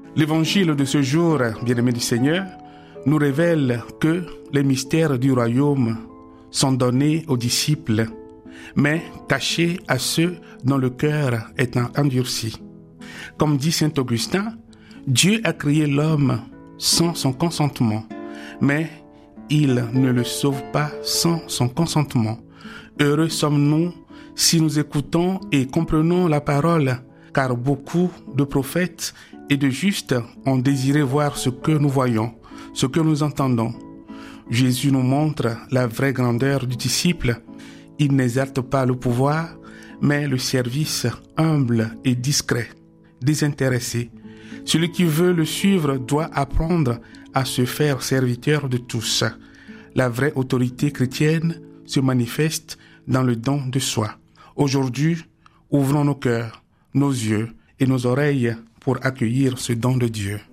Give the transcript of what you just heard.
L'évangile de ce jour, bien-aimés du Seigneur, nous révèle que les mystères du royaume sont donnés aux disciples, mais cachés à ceux dont le cœur est endurci. Comme dit saint Augustin, Dieu a créé l'homme sans son consentement, mais il ne le sauve pas sans son consentement. Heureux sommes-nous si nous écoutons et comprenons la parole, car beaucoup de prophètes et de justes ont désiré voir ce que nous voyons, ce que nous entendons. Jésus nous montre la vraie grandeur du disciple. Il n'exerce pas le pouvoir, mais le service humble et discret, désintéressé. Celui qui veut le suivre doit apprendre à se faire serviteur de tous. La vraie autorité chrétienne se manifeste dans le don de soi. Aujourd'hui, ouvrons nos cœurs, nos yeux et nos oreilles pour accueillir ce don de Dieu.